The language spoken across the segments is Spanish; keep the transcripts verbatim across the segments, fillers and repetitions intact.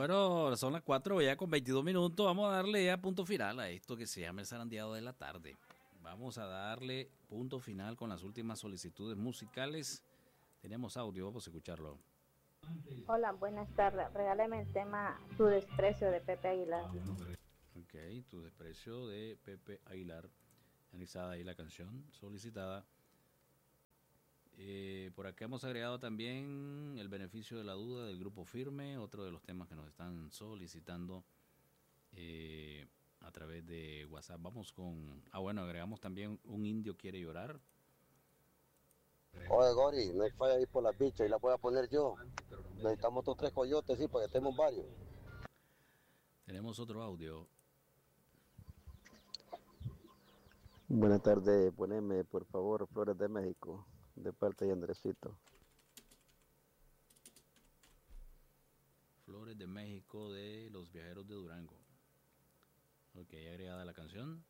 Bueno, son las cuatro ya con veintidós minutos. Vamos a darle ya punto final a esto que se llama el zarandeado de la tarde. Vamos a darle punto final con las últimas solicitudes musicales. Tenemos audio, vamos a escucharlo. Hola, buenas tardes. Regáleme el tema Tu desprecio de Pepe Aguilar. Ok, Tu desprecio de Pepe Aguilar. Analizada ahí la canción solicitada. Eh, por acá hemos agregado también El beneficio de la duda del Grupo Firme, otro de los temas que nos están solicitando eh, a través de WhatsApp. Vamos con... Ah, bueno, agregamos también Un indio quiere llorar. Oye, Gori, no hay falla ahí por las bichas y la voy a poner yo. Necesitamos estos tres coyotes, sí, para que estemos varios. Tenemos otro audio. Buenas tardes, poneme por favor Flores de México, de parte de Andresito. Flores de México de Los Viajeros de Durango. Ok, agregada la canción.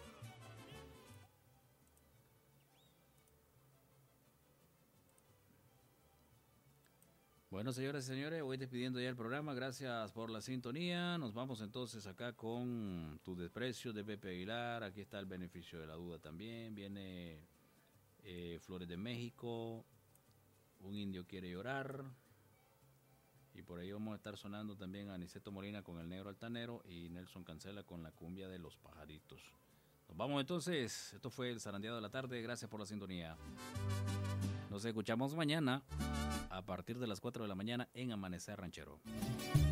Bueno, señoras y señores, voy despidiendo ya el programa. Gracias por la sintonía. Nos vamos entonces acá con Tu desprecio de Pepe Aguilar. Aquí está El beneficio de la duda también. Viene eh, Flores de México. Un indio quiere llorar. Y por ahí vamos a estar sonando también a Aniceto Molina con El negro altanero y Nelson Cancela con La cumbia de los pajaritos. Nos vamos entonces. Esto fue el zarandeado de la tarde. Gracias por la sintonía. Nos escuchamos mañana a partir de las cuatro de la mañana en Amanecer Ranchero.